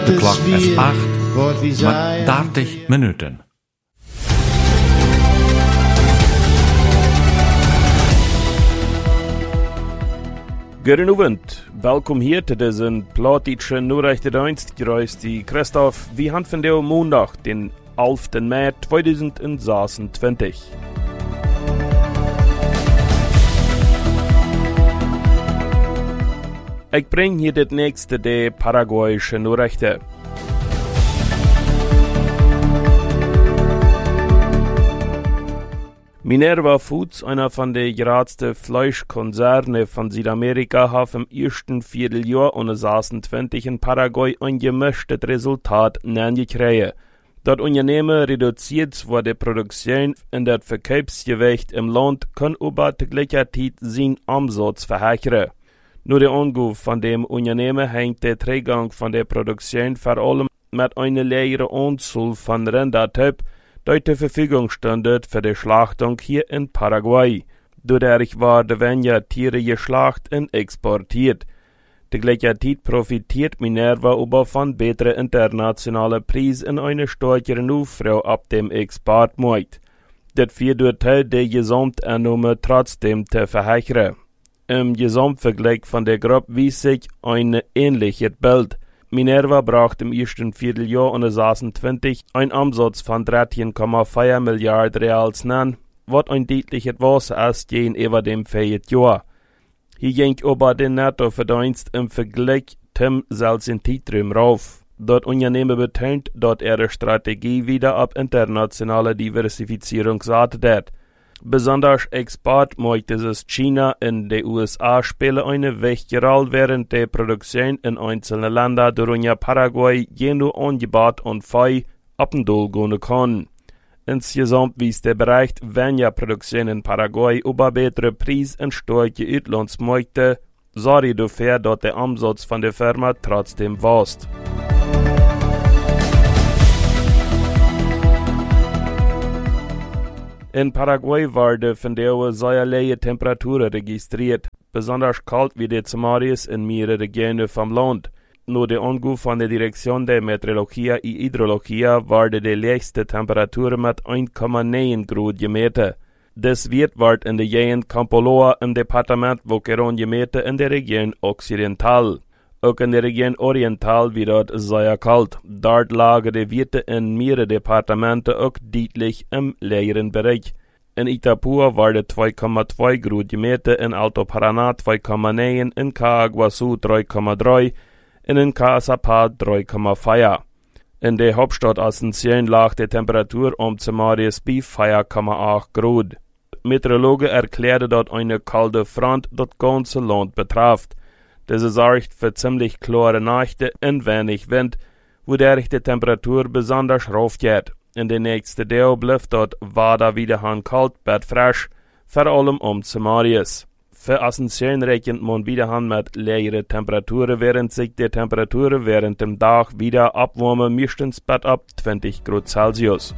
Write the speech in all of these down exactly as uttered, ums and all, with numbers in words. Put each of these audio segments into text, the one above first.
De klok is acht, met dertig minuten. Goedenavond, welkom hier te deze plaatje Noorderdienst. Hier is die Christoph. We gaan vandaag maandag, den elften mei tweeduizend zesentwintig. Ik breng hier dit nächste de Paraguayische Nachrichten. Minerva Foods, einer von den geradsten Fleischkonzerne von Südamerika, hat im ersten Vierteljahr zesentwintig in Paraguay ein gemischtes Resultat gekriegt. Das Unternehmen reduziert zwar die Produktion und das Verkaufsgewicht im Land, kann aber zu gleicher Zeit seinen Umsatz verhögern. Nur der Anruf von dem Unternehmen hängt der Trägung von der Produktion vor allem mit einer leeren Anzahl von Rindertyp, die zur Verfügung stünde für die Schlachtung hier in Paraguay. Dadurch werden weniger Tiere geschlachtet und exportiert. Die gleiche Zeit profitiert Minerva aber von besseren internationalen Preisen in einer stärkeren Aufruhr ab dem Exportmarkt. Das führt dazu, die Gesamteinnahme trotzdem zu verhögern. Im Gesamtvergleich von der Gruppe wies sich ein ähnliches Bild. Minerva brachte im ersten Vierteljahr zesentwintig einen Umsatz von dreizehn Komma vier Milliarden Reals an, was ein deutliches Wasser ist gegenüber dem vorigen Jahr. Hier ging aber der Nettoverdienst im Vergleich zum selben Zeitraum rauf. Das Unternehmen betont, dass ihre Strategie wieder auf internationale Diversifizierung sattet. Besonders Exportmärkte aus China in die U S A spielen eine wichtige Rolle, während die Produktion in einzelnen Ländern, darunter Paraguay, je nur Angebot und Fei ab und doll gehen kann. Insgesamt wies der Bereich weniger Produktion in Paraguay über bessere Preise und starke Auslandsmärkte, sorry dafür, dass der Umsatz von der Firma trotzdem wächst. In Paraguay werden von der sehr leere Temperaturen registriert, besonders kalt wie die Samaris in mehreren Regionen vom Land. Nur der Anruf von der Direktion der Meteorologie und Hydrologie wurde die lägste Temperatur mit eins Komma neun Grad gemessen. Das Wert wird in der Gegend Campoloa im Departement Boquerón gemessen in der Region Occidental. Auch in der Region Oriental wird es sehr kalt. Dort lagen die Werte in mehreren Departementen auch deutlich im leeren Bereich. In Itapúa wurde zwei Komma zwei Grad gemessen, in Alto Paraná zwei Komma neun, in Caaguazú drei Komma drei und in Caazapá drei Komma vier. In der Hauptstadt Asunción lag die Temperatur um Samaris bei vier Komma acht Grad. Meteorologen erklärten, dass eine kalte Front das ganze Land betraf. Diese sorgt für ziemlich klare Nächte und wenig Wind, wodurch die Temperatur besonders rauf geht. In der nächsten Tag bleibt dort weiter wieder kalt, bad frisch, vor allem um Samaris. Für Asunción rechnet man wieder mit leeren Temperaturen, während sich die Temperaturen während dem Tag wieder abwärmen, meistens bad ab zwanzig Grad Celsius.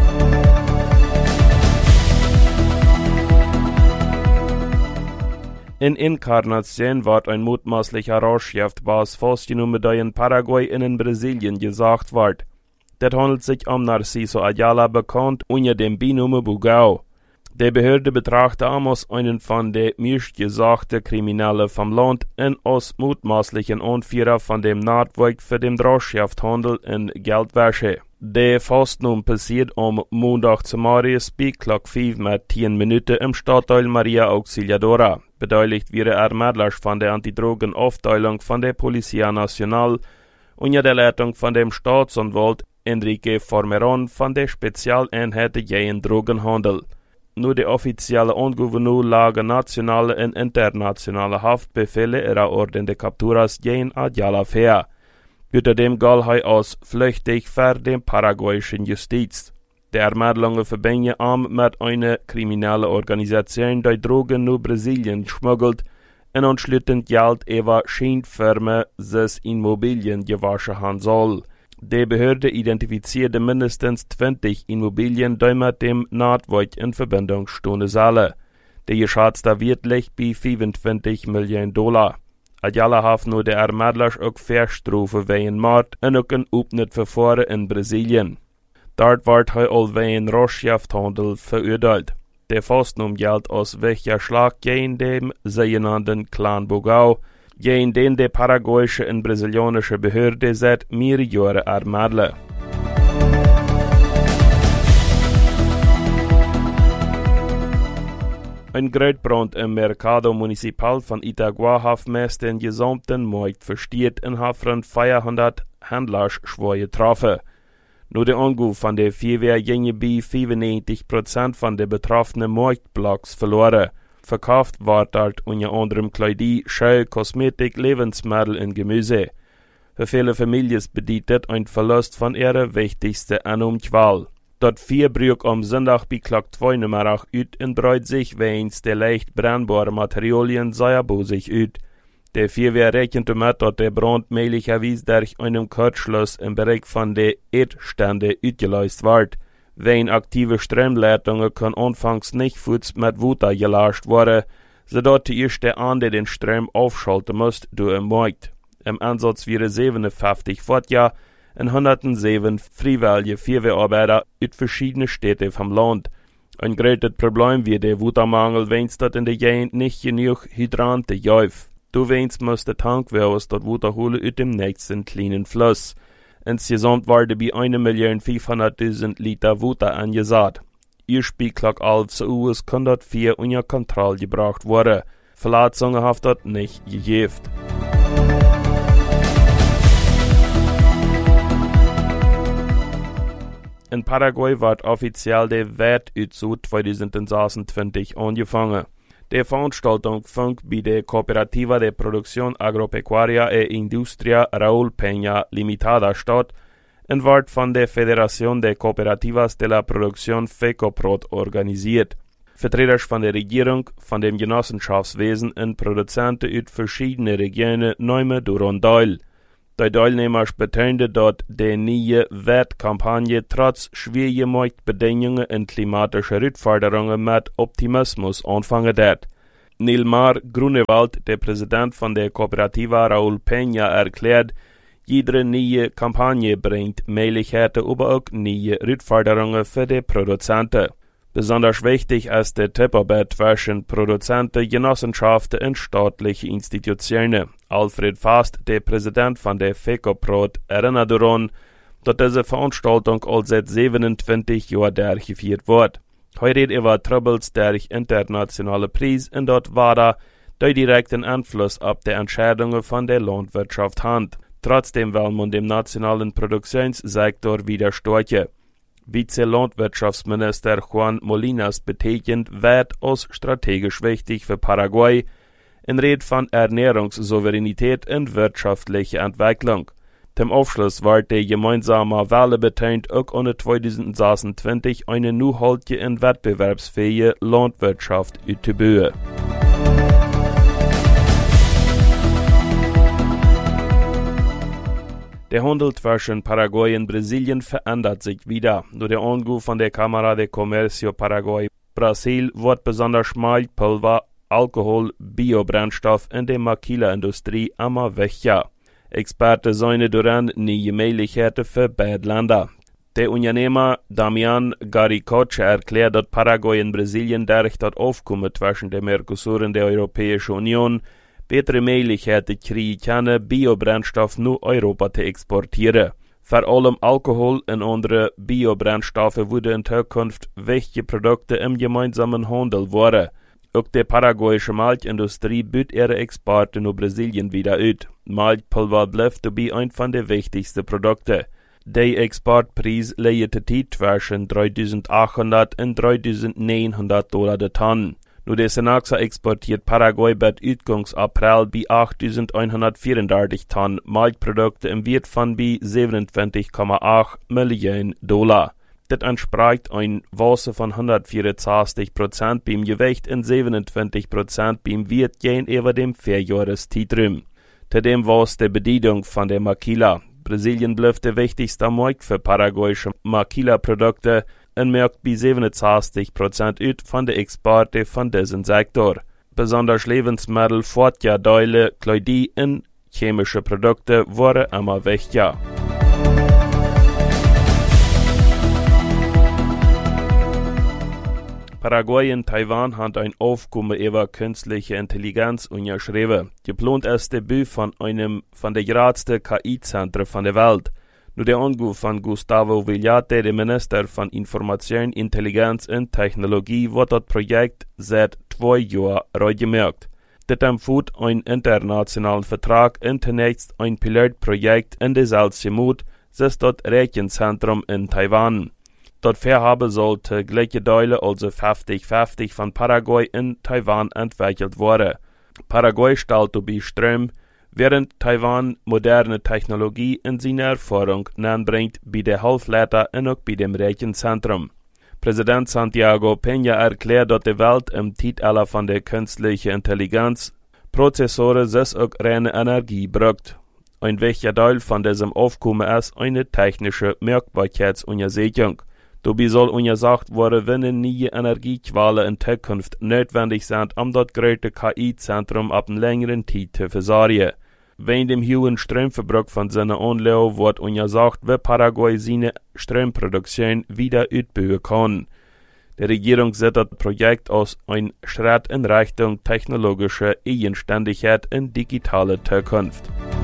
In Encarnación wird ein mutmaßlicher Rauschgiftbas festgenommen, der in Paraguay und in Brasilien gesagt wird. Das handelt sich um Narciso Ayala, bekannt unter dem Beinamen Bugao. Die Behörde betrachtet ihn als einen von den meistgesagten Kriminellen vom Land und als mutmaßlichen Anführer von dem Netzwerk für den Rauschgifthandel und Geldwäsche. Die Festnahme passiert am Montag zu Marius bei Klock fünf mit zehn Minuten im Stadtteil Maria Auxiliadora. Beteiligt wäre Ermittler von der Antidrogenaufteilung von der Policía Nacional unter der Leitung von dem Staatsanwalt Enrique Formeron von der Spezialeinheit gegen Drogenhandel. Nur die offizielle Angaben lagen nationale und internationale Haftbefehle ihrer Orden de Capturas gegen Ayala vor. Außerdem galt er als flüchtig für den paraguayischen Justiz. Die Ermittlungen verbinden ihn mit einer kriminellen Organisation, die Drogen nach Brasilien schmuggelt und anschließend Geld über Scheinfirmen sich Immobilien gewaschen haben soll. Die Behörde identifizierte mindestens zwanzig Immobilien, die mit dem Netzwerk in Verbindung stehen sollen. Der geschätzte Wert liegt bei fünfundzwanzig Millionen Dollar. Adjala haf nu de Armadlers ook verstroeven wegen moord en ook een opnet verfahren in Brazilië. Dort wordt hij al wegen Rorschaftshandel veroordeeld. De vastnom geldt als weggeslag gegen dem zogenaamde Clan Bogao, gegen den de paraguayische en Brasilianische Behörde seit mehrere Jahre ermitteln. Ein Grootbrand im Mercado Municipal von Itagua hat meist den gesamten Markt verstiert und hat rund vierhundert Händlers schwer getroffen. Nur der Anruf von der Feuerwehr ging bei fünfundneunzig Prozent von den betroffenen Marktblocks verloren. Verkauft wird dort unter anderem Kleidung, Schuhe, Kosmetik, Lebensmittel und Gemüse. Für viele Familien bedeutet ein Verlust von ihrer wichtigsten Einnahmequelle. Dat Vierbrück am Sonntag bei Klock zwei Nummer acht uit und breut sich wegen der leicht brennbaren Materialien sehr bosig uit. Der Feuerwehr rechnet damit, dass der Brand möglicherweise durch einen Kurzschluss im Bereich von der Erdstände ausgelöst wird. Wegen aktive Stromleitungen kann anfangs nicht Fuß mit Wasser gelöscht werden, sodass die erste Ande den Strom aufschalten muss durch den Markt. Im Einsatz wären siebenundfünfzig Fahrzeuge und hundertsieben freiwillige Feuerwehrarbeiter aus verschiedenen Städten vom Land. Ein großes Problem wie der Wassermangel, wenn es dort in der Gegend nicht genug Hydranten gibt. Du wennst muss der Tankwagen dort Wasser holen aus dem nächsten kleinen Fluss. Insgesamt werden bei eine Million fünfhunderttausend Liter Wasser angesagt. Ihr Spielklock als Uhr kann dort vier unter Kontrolle gebracht werden. Verletzungen hat dort nicht gegeben. In Paraguay wird offiziell der Wertützug zwanzig sechsundzwanzig angefangen. Die Veranstaltung fängt bei der Cooperativa de Producción Agropecuaria e Industria Raúl Peña Limitada statt und wird von der Federación de Cooperativas de la Producción FECOPROD organisiert. Vertreter von der Regierung, von dem Genossenschaftswesen und Produzenten aus verschiedenen Regionen nehmen daran teil. Die Teilnehmer betonten, dass die neue Wertkampagne trotz schwieriger Marktbedingungen und klimatischer Herausforderungen mit Optimismus anfangen wird. Nilmar Grunewald, der Präsident von der Cooperativa Raúl Peña, erklärt, jede neue Kampagne bringt Möglichkeiten, aber auch neue Herausforderungen für die Produzenten. Besonders wichtig ist die Zusammenarbeit zwischen Produzenten, Genossenschaften und staatlichen Institutionen. Alfred Fast, der Präsident von der FECOPROD, erinnert daran, dass diese Veranstaltung all seit siebenundzwanzig Jahren durchgeführt wird. Heute redet über Troubles durch internationale Preise und dort war da der direkten Einfluss auf die Entscheidungen von der Landwirtschaft hat. Trotzdem will man dem nationalen Produktionssektor widerstehen. Vize-Landwirtschaftsminister Juan Molinas betegnet Wert als strategisch wichtig für Paraguay in Rede von Ernährungssouveränität und wirtschaftlicher Entwicklung. Zum Abschluss wird die gemeinsame Welle betont, auch ohne zwanzig sechsundzwanzig eine nachhaltige und wettbewerbsfähige Landwirtschaft auszubauen. Der Handel zwischen Paraguay und Brasilien verändert sich wieder. Durch den Anruf von der Cámara de Comercio Paraguay Brasil wird besonders Malzpulver, Alkohol, Biobrennstoff in der Maquila-Industrie immer wichtiger. Experten sehen daran neue Möglichkeiten für beide Länder. Der Unternehmer Damian Garicoche erklärt, dass Paraguay und Brasilien durch das Aufkommen zwischen der Mercosur und der Europäischen Union bessere Möglichkeiten kriegen können, Biobrennstoff nur Europa zu exportieren. Vor allem Alkohol und andere Biobrennstoffe würden in Zukunft wichtige Produkte im gemeinsamen Handel werden. Auch die paraguayische Malzindustrie bietet ihre Exporte nach Brasilien wieder aus. Malzpulver bleibt dabei ein von den wichtigsten Produkten. Der Exportpreis liegt zwischen dreitausendachthundert und dreitausendneunhundert Dollar der Tonne. Nur der Senaxa exportiert Paraguay bis Ausgangs April bei achttausendeinhundertvierunddreißig Tonnen Malzprodukte im Wert von bei siebenundzwanzig Komma acht Millionen Dollar. Das entspricht ein Wasser von hundertvierundzwanzig Prozent beim Gewicht und siebenundzwanzig Prozent beim Wert gegenüber dem Vierjahreszeitraum. Zudem war es die Bedienung von der Maquila. Brasilien bleibt der wichtigste Markt für paraguayische Maquila-Produkte und merkt bei siebenundzwanzig Prozent aus von der Exporte von diesem Sektor. Besonders Lebensmittel, Fortjahrdeile, Kleidie und chemische Produkte waren immer wichtiger. Paraguay und Taiwan haben ein Aufkommen über künstliche Intelligenz unterschrieben. Geplant ist das Debüt von einem von der größten K I-Zentren von der Welt. Nur der Anruf von Gustavo Villate, dem Minister von Information, Intelligenz und Technologie, wird das Projekt seit zwei Jahren gemerkt. Das empfiehlt einen internationalen Vertrag und zunächst ein Pilotprojekt in der Salzgemut, das das Rechenzentrum in Taiwan. Das Vorhaben sollte gleiche Teile, also fünfzig fünfzig von Paraguay in Taiwan entwickelt werden. Paraguay stellt dabei Strom, während Taiwan moderne Technologie in seine Erfahrung bringt bei der Halbleiter und auch bei dem Rechenzentrum. Präsident Santiago Peña erklärt, dass die Welt im Zeitalter von der künstlichen Intelligenz Prozessoren das auch reine Energie braucht. Ein wichtiger Teil von diesem Aufkommen ist eine technische Merkbarkeitsuntersuchung. Dabei soll untersucht werden, welche neue Energiequellen in Zukunft notwendig sind, um das große K I-Zentrum ab einer längeren Zeit zu versorgen. Wegen dem hohen Stromverbrauch von seinen Anlagen wird untersucht, wie Paraguay seine Stromproduktion wieder ausbauen kann. Die Regierung sieht das Projekt als ein Schritt in Richtung technologische Eigenständigkeit in digitale Zukunft.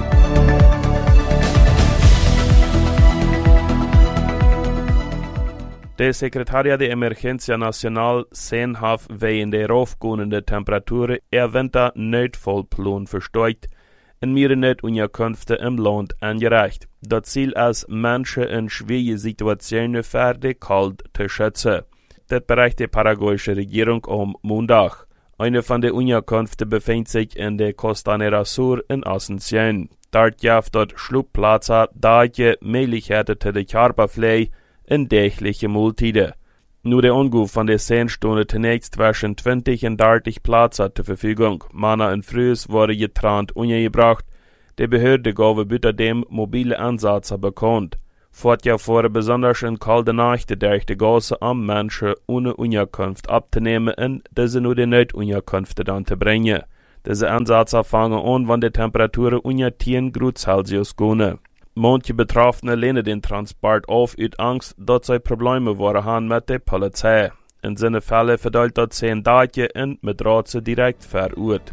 Der Sekretariat der Emergencia Nacional sehnhaft wegen der raufgehenden Temperaturen er Winter Notfallplan versteuert und mehrere Notunterkünfte im Land angereicht. Das Ziel ist, Menschen in schwierigen Situationen vor der Kälte zu schützen. Das bereicht die paraguayische Regierung am Montag. Eine von den Unterkünften befindet sich in der Costanera Sur in Asunción. Dort gibt es Schlupfplätze, Dächer, Möglichkeiten zu der Körperpflege in tägliche Multide. Nur der Anruf von der zehn Stunden zunächst zwischen zwanzig und dreißig Plätze zur Verfügung. Männer und Frühs wurde getrennt untergebracht. Die Behörde gaben außerdem mobile Ansätze bekannt. Fortgefahren besonders in kalten Nächten durch die Gasse, um Menschen ohne Unterkunft abzunehmen und diese nur die Notunterkünfte dann zu bringen. Diese Ansätze fangen an, wenn die Temperaturen unter zehn Grad Celsius gehen. Manche Betroffene lehnen den Transport auf aus Angst, dass sie Probleme haben mit der Polizei. In solchen Fällen verteilt das zehn Tage und mit Ratze direkt vor Ort.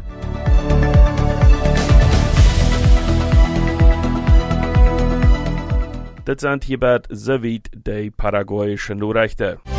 Das sind hierbei soweit die paraguayischen Nachrichten.